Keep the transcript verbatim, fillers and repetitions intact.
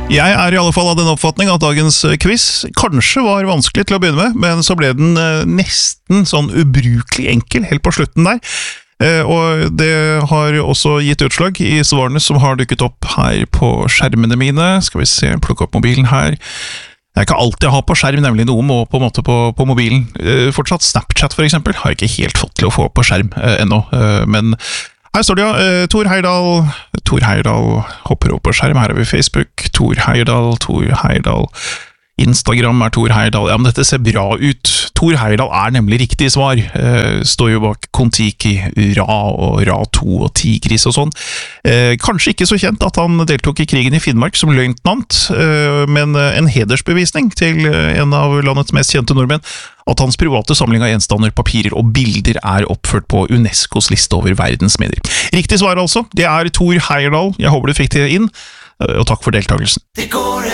Jeg er i alle fall av den oppfatning at dagens quiz kanskje var vanskelig til å begynne med, men så ble den nesten sånn ubrukelig enkel helt på slutten der. Og det har også gitt utslag i svarene som har dukket opp her på skjermene mine. Skal vi se, plukke opp mobilen her. Det er ikke alt jeg har på skjerm, nemlig noe må på en måte på, på mobilen. Fortsatt Snapchat for eksempel har jeg ikke helt fått til å få på skjerm ennå, men her står det ja, Tor Heyerdahl, Tor Heyerdahl hopper opp på skjerm, her har vi Facebook, Tor Heyerdahl, Tor Heyerdahl, Instagram er Tor Heyerdahl, ja, men dette ser bra ut. Tor Heyerdahl er nemlig riktig svar, eh, står jo bak Kon-Tiki, Ra og Ra to og Tigris og sånn. Eh, kanskje ikke så kjent at han deltok i krigen i Finnmark som løytnant, eh, men en hedersbevisning til en av landets mest kjente nordmenn, at hans private samling av gjenstander, papirer og bilder er oppført på UNESCOs liste over verdensminner. Riktig svar altså, det er Tor Heyerdahl, jeg håper du fikk det inn, og takk for deltakelsen.